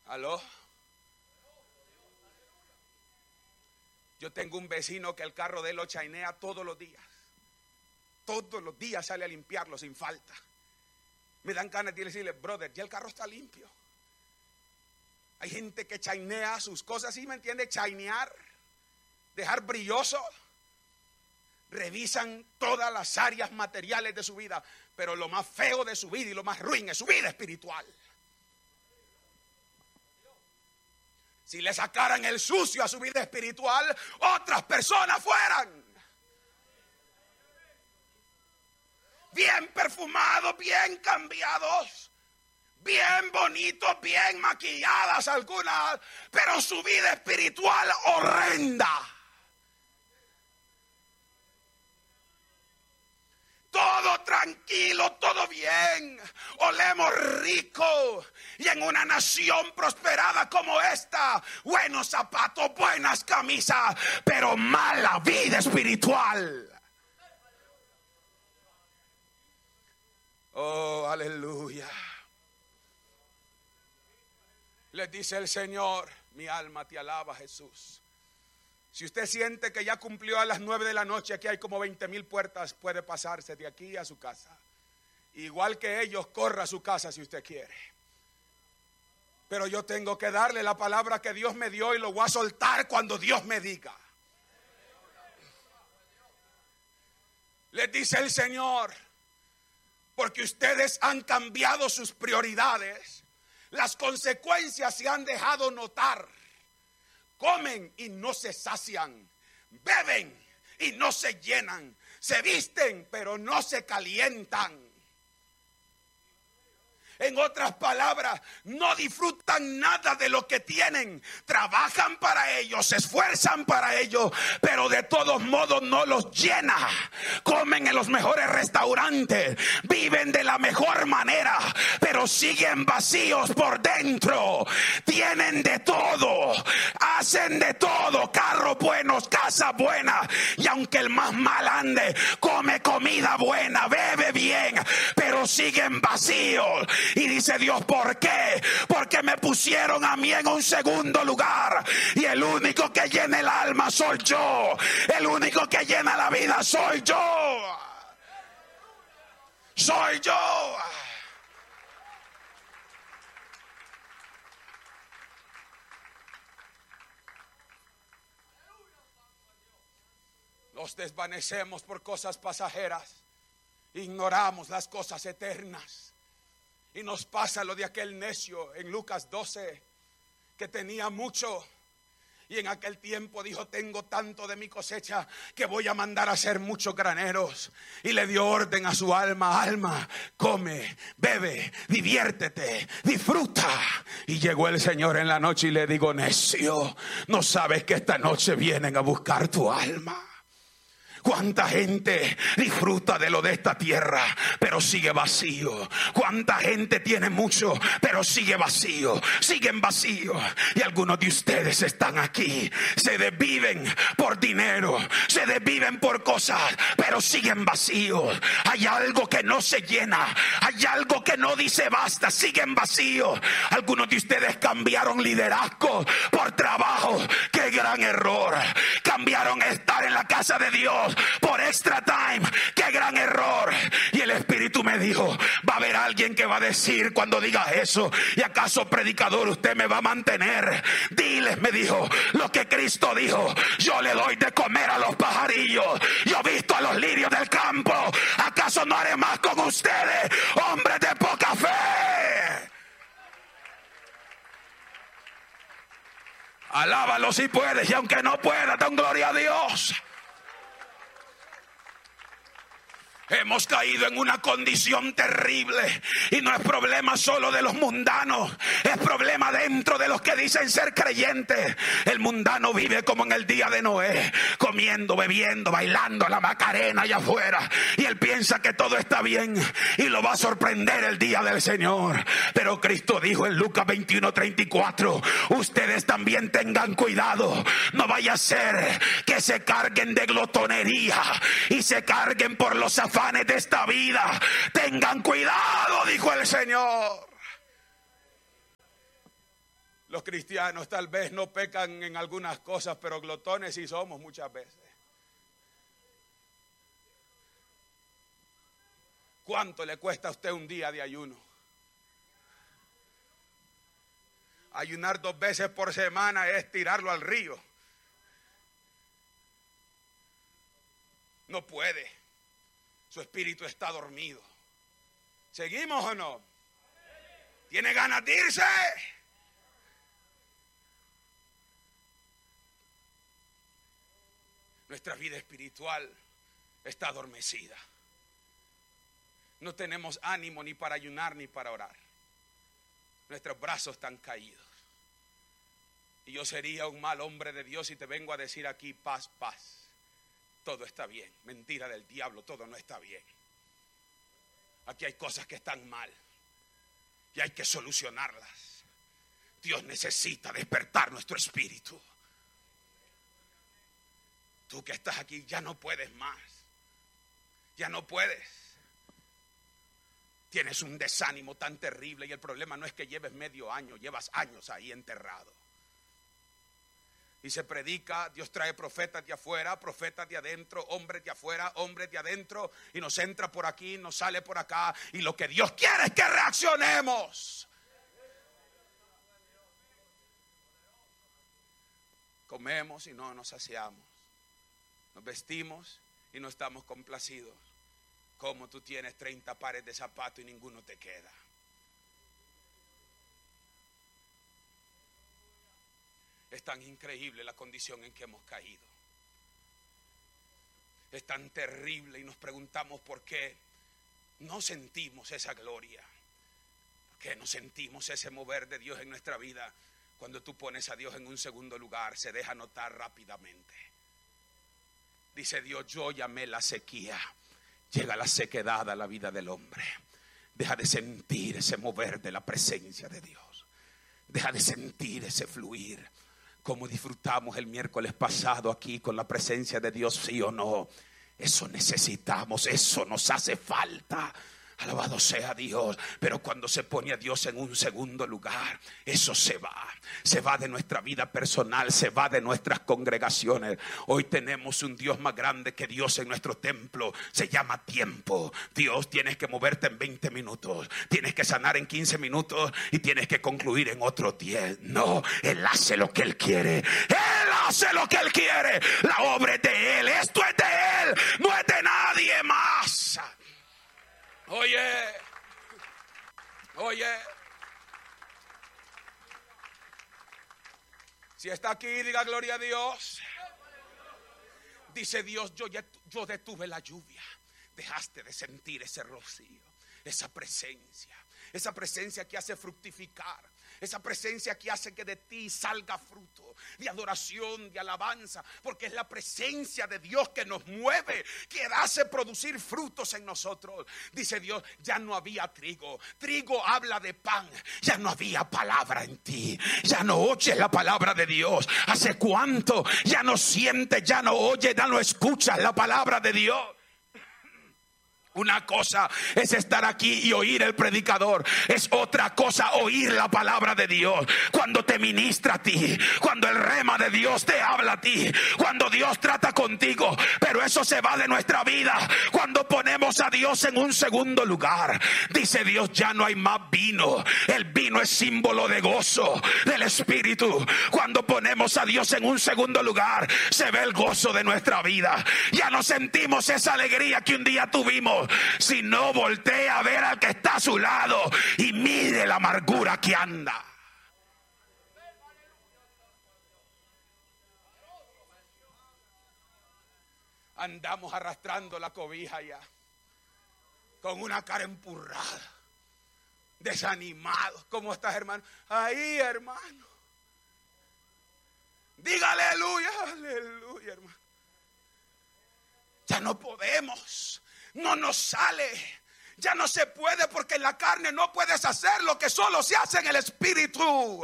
¿Aló? Yo tengo un vecino que el carro de él lo chainea todos los días. Todos los días sale a limpiarlo sin falta. Me dan ganas de decirle, brother, ya el carro está limpio. Hay gente que chainea sus cosas, ¿sí me entiende? Chainear, dejar brilloso. Revisan todas las áreas materiales de su vida, pero lo más feo de su vida y lo más ruin es su vida espiritual. Si le sacaran el sucio a su vida espiritual, otras personas fueran bien perfumados, bien cambiados, bien bonitos, bien maquilladas algunas, pero su vida espiritual horrenda. Todo tranquilo, todo bien, olemos rico. Y en una nación prosperada como esta, buenos zapatos, buenas camisas, pero mala vida espiritual. Oh, aleluya. Les dice el Señor, mi alma te alaba, Jesús. Si usted siente que ya cumplió a las 9 de la noche, aquí hay como 20,000 puertas, puede pasarse de aquí a su casa. Igual que ellos, corra a su casa si usted quiere. Pero yo tengo que darle la palabra que Dios me dio y lo voy a soltar cuando Dios me diga. Les dice el Señor, porque ustedes han cambiado sus prioridades, las consecuencias se han dejado notar. Comen y no se sacian, beben y no se llenan, se visten pero no se calientan. En otras palabras, no disfrutan nada de lo que tienen. Trabajan para ellos, se esfuerzan para ellos, pero de todos modos no los llena. Comen en los mejores restaurantes, viven de la mejor manera, pero siguen vacíos por dentro. Tienen de todo, hacen de todo, carros buenos, casas buenas, y aunque el más mal ande, come comida buena, bebe bien, pero siguen vacíos. Y dice Dios, ¿por qué? Porque me pusieron a mí en un segundo lugar. Y el único que llena el alma soy yo. El único que llena la vida soy yo. Soy yo. Los desvanecemos por cosas pasajeras. Ignoramos las cosas eternas. Y nos pasa lo de aquel necio en Lucas 12, que tenía mucho. Y en aquel tiempo dijo, tengo tanto de mi cosecha que voy a mandar a hacer muchos graneros. Y le dio orden a su alma, alma, come, bebe, diviértete, disfruta. Y llegó el Señor en la noche y le digo, necio, ¿no sabes que esta noche vienen a buscar tu alma? ¿Cuánta gente disfruta de lo de esta tierra, pero sigue vacío? ¿Cuánta gente tiene mucho, pero sigue vacío? Siguen vacíos. Y algunos de ustedes están aquí, se desviven por dinero, se desviven por cosas, pero siguen vacíos. Hay algo que no se llena, hay algo que no dice basta, siguen vacíos. Algunos de ustedes cambiaron liderazgo por trabajo. ¡Qué gran error! Cambiaron estar en la casa de Dios por extra time. ¡Qué gran error! Y el Espíritu me dijo, va a haber alguien que va a decir cuando digas eso, ¿y acaso, predicador, usted me va a mantener? Diles, me dijo, lo que Cristo dijo, yo le doy de comer a los pajarillos, yo he visto a los lirios del campo. ¿Acaso no haré más con ustedes, hombres de poca fe? Alábalo si puedes, y aunque no puedas, dan gloria a Dios. Hemos caído en una condición terrible y no es problema solo de los mundanos, es problema dentro de los que dicen ser creyentes. El mundano vive como en el día de Noé, comiendo, bebiendo, bailando la Macarena allá afuera, y él piensa que todo está bien y lo va a sorprender el día del Señor. Pero Cristo dijo en Lucas 21:34, ustedes también tengan cuidado, no vaya a ser que se carguen de glotonería y se carguen por los afanes de esta vida. Tengan cuidado, dijo el Señor. Los cristianos tal vez no pecan en algunas cosas, pero glotones sí somos muchas veces. ¿Cuánto le cuesta a usted un día de ayuno? Ayunar 2 veces por semana es tirarlo al río. No puede. Su espíritu está dormido. ¿Seguimos o no? ¿Tiene ganas de irse? Nuestra vida espiritual está adormecida. No tenemos ánimo ni para ayunar ni para orar. Nuestros brazos están caídos. Y yo sería un mal hombre de Dios si te vengo a decir aquí paz, paz. Todo está bien. Mentira del diablo, todo no está bien. Aquí hay cosas que están mal y hay que solucionarlas. Dios necesita despertar nuestro espíritu. Tú que estás aquí ya no puedes más. Ya no puedes. Tienes un desánimo tan terrible y el problema no es que lleves medio año, llevas años ahí enterrado. Y se predica, Dios trae profetas de afuera, profetas de adentro, hombres de afuera, hombres de adentro, y nos entra por aquí, nos sale por acá, y lo que Dios quiere es que reaccionemos. Comemos y no nos saciamos. Nos vestimos y no estamos complacidos. Como tú tienes 30 pares de zapatos y ninguno te queda. Es tan increíble la condición en que hemos caído. Es tan terrible y nos preguntamos por qué no sentimos esa gloria. ¿Por qué no sentimos ese mover de Dios en nuestra vida? Cuando tú pones a Dios en un segundo lugar, se deja notar rápidamente. Dice Dios, yo llamé la sequía. Llega la sequedad a la vida del hombre. Deja de sentir ese mover de la presencia de Dios. Deja de sentir ese fluir. Como disfrutamos el miércoles pasado aquí con la presencia de Dios, sí o no. Eso necesitamos, eso nos hace falta. Alabado sea Dios. Pero cuando se pone a Dios en un segundo lugar, eso se va de nuestra vida personal, se va de nuestras congregaciones. Hoy tenemos un Dios más grande que Dios en nuestro templo. Se llama tiempo. Dios, tienes que moverte en 20 minutos, tienes que sanar en 15 minutos y tienes que concluir en otro 10. No, Él hace lo que Él quiere. Él hace lo que Él quiere. La obra es de Él, esto es de Él, no es de nadie más. Oye, si está aquí, diga gloria a Dios. Dice Dios, yo detuve la lluvia. Dejaste de sentir ese rocío, esa presencia que hace fructificar, esa presencia que hace que de ti salga fruto de adoración, de alabanza, porque es la presencia de Dios que nos mueve, que hace producir frutos en nosotros. Dice Dios, ya no había trigo. Trigo habla de pan. Ya no había palabra en ti. Ya no oyes la palabra de Dios. ¿Hace cuánto? Ya no sientes, ya no oyes, ya no escuchas la palabra de Dios. Una cosa es estar aquí y oír el predicador. Es otra cosa oír la palabra de Dios. Cuando te ministra a ti, cuando el rema de Dios te habla a ti, cuando Dios trata contigo. Pero eso se va de nuestra vida cuando ponemos a Dios en un segundo lugar. Dice Dios, ya no hay más vino. El vino es símbolo de gozo del Espíritu. Cuando ponemos a Dios en un segundo lugar, se ve el gozo de nuestra vida. Ya no sentimos esa alegría que un día tuvimos. Si no, voltea a ver al que está a su lado y mire la amargura que anda. Andamos arrastrando la cobija ya, con una cara empurrada, desanimados. ¿Cómo estás, hermano? Ahí, hermano. Diga aleluya, aleluya, hermano. Ya no podemos. No nos sale, ya no se puede, porque en la carne no puedes hacer lo que solo se hace en el Espíritu.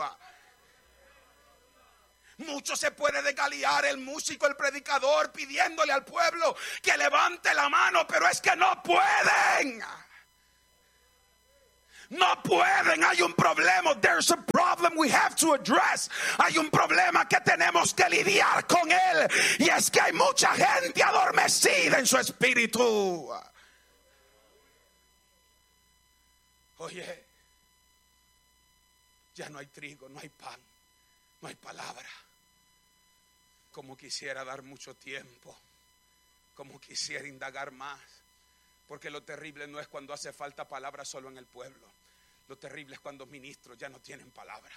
Mucho se puede desgaliar el músico, el predicador, pidiéndole al pueblo que levante la mano, pero es que no pueden. No pueden, hay un problema. There's a problem. problem we have to address. Hay un problema que tenemos que lidiar con él, y es que hay mucha gente adormecida en su espíritu. Oye, ya no hay trigo, no hay pan, no hay palabra. Como quisiera dar mucho tiempo, como quisiera indagar más, porque lo terrible no es cuando hace falta palabra solo en el pueblo. Lo terrible es cuando ministros ya no tienen palabra,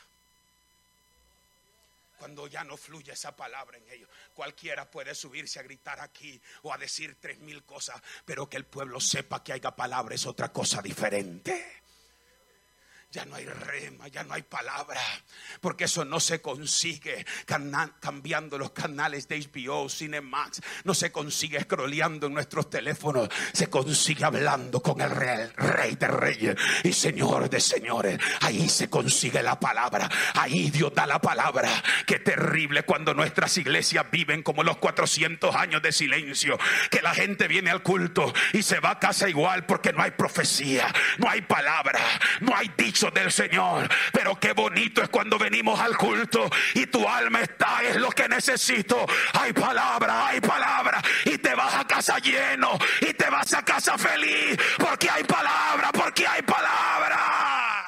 cuando ya no fluye esa palabra en ellos. Cualquiera puede subirse a gritar aquí o a decir 3000 cosas, pero que el pueblo sepa que haya palabra es otra cosa diferente. Ya no hay rema, ya no hay palabra, porque eso no se consigue cambiando los canales de HBO, Cinemax. No se consigue scrolleando en nuestros teléfonos. Se consigue hablando con el rey de reyes y señor de señores. Ahí se consigue la palabra. Ahí Dios da la palabra. Qué terrible cuando nuestras iglesias viven como los 400 años de silencio, que la gente viene al culto y se va a casa igual, porque no hay profecía, no hay palabra, no hay dicho del Señor. Pero qué bonito es cuando venimos al culto y tu alma está, es lo que necesito. Hay palabra, y te vas a casa lleno y te vas a casa feliz, porque hay palabra, porque hay palabra.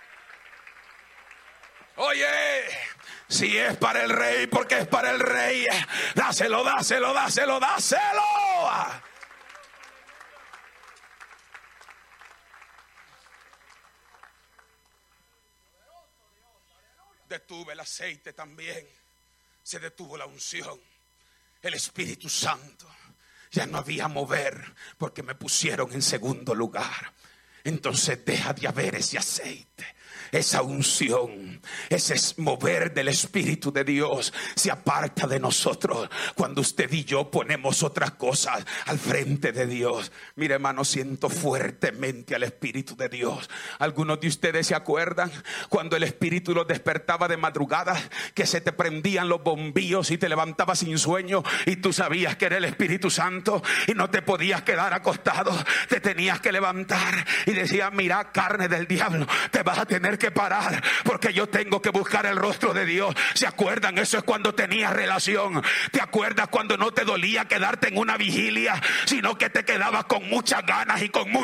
Oye, si es para el rey, porque es para el rey, dáselo, dáselo, dáselo, dáselo. Detuve el aceite también, se detuvo la unción, el Espíritu Santo. Ya no había mover, porque me pusieron en segundo lugar. Entonces deja de haber ese aceite, esa unción, ese mover del Espíritu de Dios se aparta de nosotros cuando usted y yo ponemos otras cosas al frente de Dios. Mire, hermano, siento fuertemente al Espíritu de Dios. Algunos de ustedes se acuerdan cuando el Espíritu los despertaba de madrugada, que se te prendían los bombillos y te levantabas sin sueño, y tú sabías que era el Espíritu Santo y no te podías quedar acostado, te tenías que levantar y decías: mira, carne del diablo, te vas a tener que parar, porque yo tengo que buscar el rostro de Dios. ¿Se acuerdan? Eso es cuando tenías relación. ¿Te acuerdas cuando no te dolía quedarte en una vigilia, sino que te quedabas con muchas ganas y con mucha